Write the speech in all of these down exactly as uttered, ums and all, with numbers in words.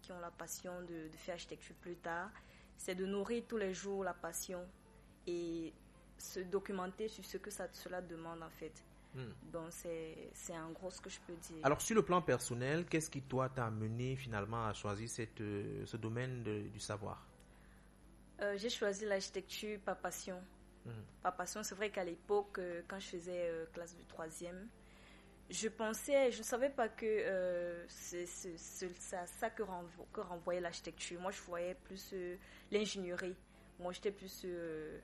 qui ont la passion de, de faire architecture plus tard, c'est de nourrir tous les jours la passion et se documenter sur ce que ça, cela demande en fait. Hmm. Donc c'est, c'est en gros ce que je peux dire. Alors sur le plan personnel, qu'est-ce qui toi t'a amené finalement à choisir cette, euh, ce domaine de, du savoir? euh, J'ai choisi l'architecture par passion. Hmm. Par passion, c'est vrai qu'à l'époque, euh, quand je faisais euh, classe de troisième, je pensais, je ne savais pas que euh, c'est, c'est, c'est, c'est à ça que, renvo- que renvoyait l'architecture. Moi, je voyais plus euh, l'ingénierie. Moi, j'étais plus euh,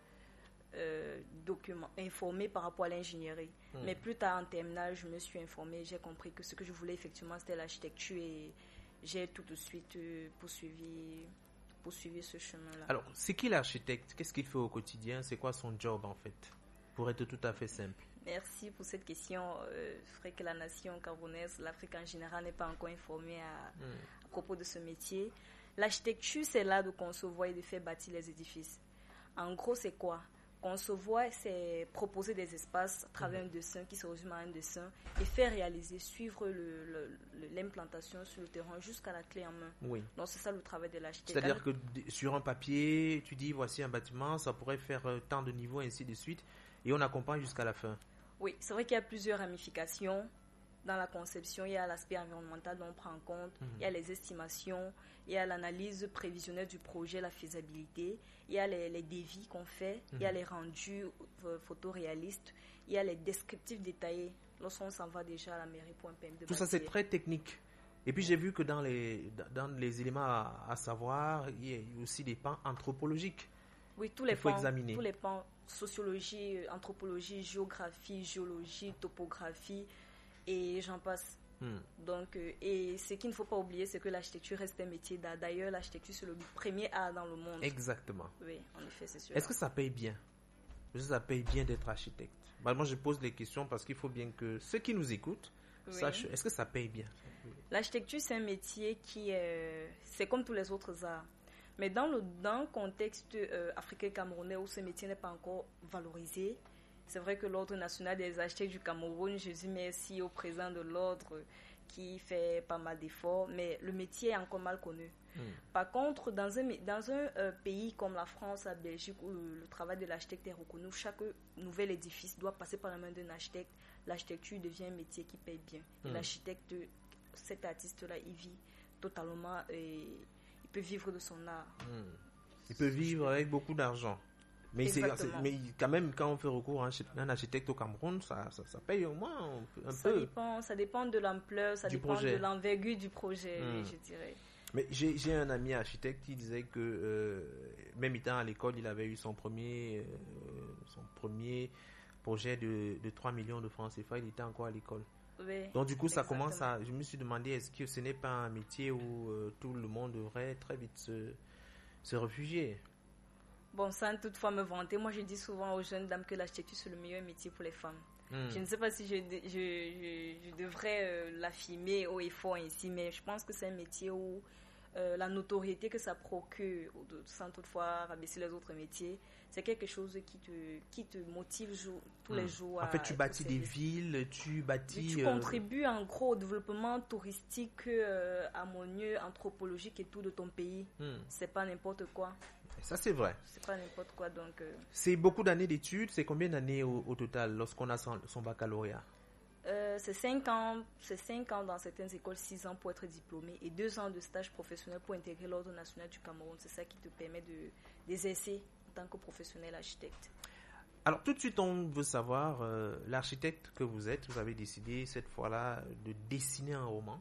euh, document, informée par rapport à l'ingénierie. Mmh. Mais plus tard, en terminale, je me suis informée. J'ai compris que ce que je voulais, effectivement, c'était l'architecture. Et j'ai tout de suite euh, poursuivi, poursuivi ce chemin-là. Alors, c'est qui l'architecte? Qu'est-ce qu'il fait au quotidien? C'est quoi son job, en fait? Pour être tout à fait simple. Merci pour cette question. Euh, je ferais que la nation camerounaise, l'Afrique en général, n'est pas encore informée à, mm. à propos de ce métier. L'architecture, c'est l'art de concevoir et de faire bâtir les édifices. En gros, c'est quoi? Concevoir, c'est proposer des espaces à travers mm. un dessin qui se résume à un dessin et faire réaliser, suivre le, le, le, l'implantation sur le terrain jusqu'à la clé en main. Oui. Donc, c'est ça le travail de l'architecte. C'est-à-dire que sur un papier, tu dis voici un bâtiment, ça pourrait faire tant de niveaux, ainsi de suite, et on accompagne jusqu'à la fin. Oui, c'est vrai qu'il y a plusieurs ramifications dans la conception. Il y a l'aspect environnemental dont on prend en compte, mmh. il y a les estimations, il y a l'analyse prévisionnelle du projet, la faisabilité, il y a les, les devis qu'on fait, mmh. il y a les rendus euh, photoréalistes, il y a les descriptifs détaillés lorsqu'on s'en va déjà à la mairie pour un permis de Tout bâtir. Ça, c'est très technique. Et puis, j'ai vu que dans les, dans les éléments à, à savoir, il y a aussi des pans anthropologiques. Oui, tous les pans, tous les pans, sociologie, anthropologie, géographie, géologie, topographie, et j'en passe. Hmm. Donc, euh, et ce qu'il ne faut pas oublier, c'est que l'architecture reste un métier d'art. D'ailleurs, l'architecture, c'est le premier art dans le monde. Exactement. Oui, en effet, c'est sûr. Est-ce que ça paye bien? Est-ce que ça paye bien d'être architecte? Bah, moi, je pose les questions parce qu'il faut bien que ceux qui nous écoutent oui. sachent, est-ce que ça paye bien? L'architecture, c'est un métier qui est, c'est comme tous les autres arts. Mais dans le, dans le contexte euh, africain-camerounais où ce métier n'est pas encore valorisé, c'est vrai que l'Ordre national des architectes du Cameroun, je dis merci au président de l'Ordre qui fait pas mal d'efforts, mais le métier est encore mal connu. Mm. Par contre, dans un, dans un euh, pays comme la France, la Belgique, où le, le travail de l'architecte est reconnu, chaque nouvel édifice doit passer par la main d'un architecte. L'architecture devient un métier qui paye bien. Mm. Et l'architecte, cet artiste-là, il vit totalement... Et, il peut vivre de son art. Mmh. Il peut vivre avec beaucoup d'argent. Mais, c'est, c'est, mais quand même, quand on fait recours à un architecte au Cameroun, ça, ça, ça paye au moins un, un ça peu. Dépend, ça dépend de l'ampleur, ça dépend projet. de l'envergure du projet, mmh. je dirais. Mais j'ai, j'ai un ami architecte qui disait que euh, même étant à l'école, il avait eu son premier, euh, son premier projet de, de trois millions de francs C F A, il était encore à l'école. Oui, donc du coup ça exactement. commence à, je me suis demandé est-ce que ce n'est pas un métier où euh, tout le monde devrait très vite se, se réfugier. Bon, sans toutefois me vanter, moi je dis souvent aux jeunes dames que l'architecture c'est le meilleur métier pour les femmes. Mm. Je ne sais pas si je, je, je, je devrais euh, l'affirmer haut et fort ici, mais je pense que c'est un métier où euh, la notoriété que ça procure, sans toutefois rabaisser les autres métiers, c'est quelque chose qui te, qui te motive jour, tous mmh. les jours. En fait, tu bâtis des villes, tu bâtis... Tu euh... contribues en gros au développement touristique, euh, harmonieux, anthropologique et tout de ton pays. Mmh. C'est pas n'importe quoi. Ça, c'est vrai. C'est pas n'importe quoi, donc... Euh... C'est beaucoup d'années d'études. C'est combien d'années au, au total lorsqu'on a son, son baccalauréat? Euh, c'est cinq ans, c'est cinq ans dans certaines écoles, six ans pour être diplômé et deux ans de stage professionnel pour intégrer l'Ordre national du Cameroun. C'est ça qui te permet de, d'exercer en tant que professionnel architecte. Alors tout de suite, on veut savoir, euh, l'architecte que vous êtes, vous avez décidé cette fois-là de dessiner un roman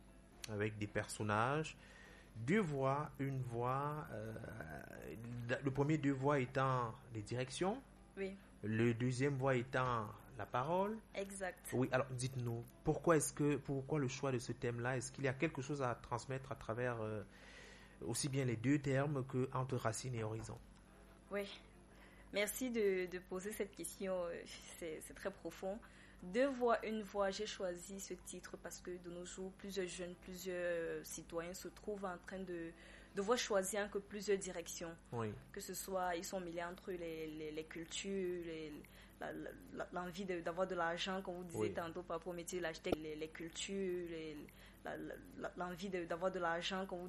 avec des personnages, deux voix, une voix, euh, le premier deux voix étant les directions, oui. Le deuxième voix étant la parole. Exact. Oui, alors dites-nous, pourquoi est-ce que, pourquoi le choix de ce thème-là? Est-ce qu'il y a quelque chose à transmettre à travers euh, aussi bien les deux termes que entre racines et horizon? Oui, merci de, de poser cette question, c'est, c'est très profond. Deux voix, une voix, j'ai choisi ce titre parce que de nos jours, plusieurs jeunes, plusieurs citoyens se trouvent en train de devoir choisir entre plusieurs directions. Oui. Que ce soit, ils sont mêlés entre les, les, les cultures, les, la, la, l'envie de, d'avoir de l'argent, comme vous disiez oui. tantôt par rapport au métier de l'architecte, les, les cultures, les, la, la, l'envie de, d'avoir de l'argent, comme vous